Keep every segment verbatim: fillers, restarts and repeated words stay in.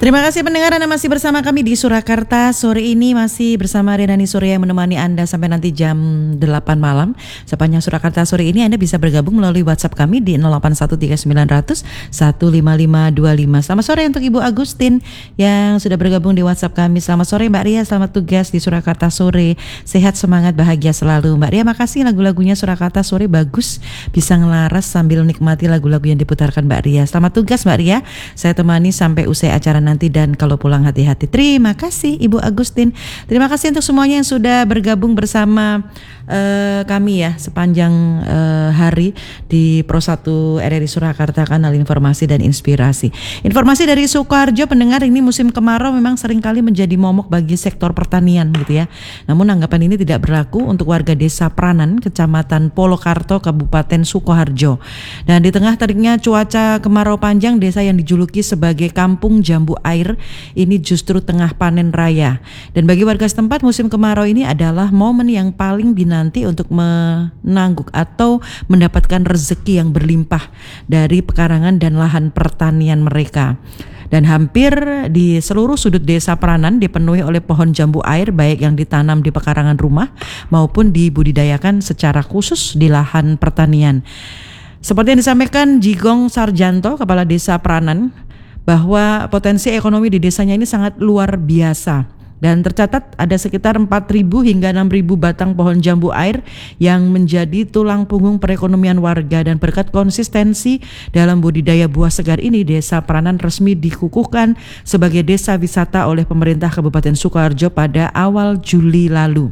Terima kasih pendengar, Anda masih bersama kami di Surakarta. Sore ini masih bersama Renani Surya yang menemani Anda sampai nanti jam delapan malam. Sepanjang Surakarta sore ini Anda bisa bergabung melalui WhatsApp kami di nol delapan satu tiga sembilan nol nol satu lima lima dua lima. Selamat sore untuk Ibu Agustin yang sudah bergabung di WhatsApp kami. Selamat sore Mbak Ria, selamat tugas di Surakarta sore. Sehat, semangat, bahagia selalu. Mbak Ria, makasih lagu-lagunya Surakarta sore bagus. Bisa ngelaras sambil nikmati lagu-lagu yang diputarkan Mbak Ria. Selamat tugas Mbak Ria. Saya temani sampai usai acara nanti, dan kalau pulang hati-hati. Terima kasih Ibu Agustin. Terima kasih untuk semuanya yang sudah bergabung bersama uh, kami ya sepanjang uh, hari di Pro satu R R I Surakarta, kanal informasi dan inspirasi. Informasi dari Sukoharjo, pendengar, ini musim kemarau memang seringkali menjadi momok bagi sektor pertanian gitu ya. Namun anggapan ini tidak berlaku untuk warga Desa Pranan, Kecamatan Polokarto, Kabupaten Sukoharjo. Dan di tengah teriknya cuaca kemarau panjang, desa yang dijuluki sebagai Kampung Jambu Air ini justru tengah panen raya. Dan bagi warga setempat, musim kemarau ini adalah momen yang paling dinanti untuk menangguk atau mendapatkan rezeki yang berlimpah dari pekarangan dan lahan pertanian mereka. Dan hampir di seluruh sudut Desa Pranan dipenuhi oleh pohon jambu air, baik yang ditanam di pekarangan rumah maupun dibudidayakan secara khusus di lahan pertanian. Seperti yang disampaikan Jigong Sarjanto, Kepala Desa Pranan, bahwa potensi ekonomi di desanya ini sangat luar biasa. Dan tercatat ada sekitar empat ribu hingga enam ribu batang pohon jambu air yang menjadi tulang punggung perekonomian warga. Dan berkat konsistensi dalam budidaya buah segar ini, Desa Pranan resmi dikukuhkan sebagai desa wisata oleh pemerintah Kabupaten Sukoharjo pada awal Juli lalu.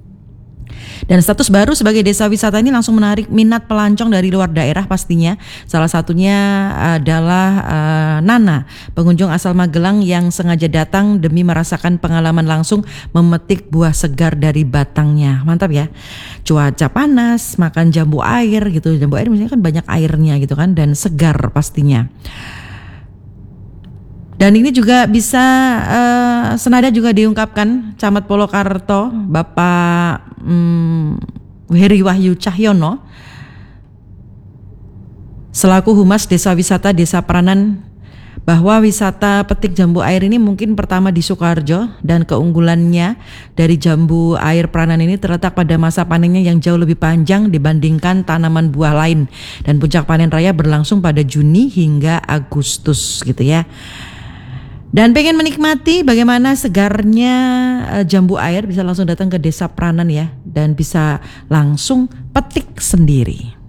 Dan status baru sebagai desa wisata ini langsung menarik minat pelancong dari luar daerah pastinya. Salah satunya adalah uh, Nana, pengunjung asal Magelang yang sengaja datang demi merasakan pengalaman langsung memetik buah segar dari batangnya. Mantap ya. Cuaca panas, makan jambu air gitu. Jambu air misalnya kan banyak airnya gitu kan, dan segar pastinya. Dan ini juga bisa uh, senada juga diungkapkan Camat Polokarto, Bapak um, Heri Wahyu Cahyono, selaku Humas Desa Wisata Desa Pranan, bahwa wisata petik jambu air ini mungkin pertama di Sukoharjo, dan keunggulannya dari jambu air Pranan ini terletak pada masa panennya yang jauh lebih panjang dibandingkan tanaman buah lain, dan puncak panen raya berlangsung pada Juni hingga Agustus gitu ya. Dan pengen menikmati bagaimana segarnya uh, jambu air, bisa langsung datang ke Desa Pranan ya, dan bisa langsung petik sendiri.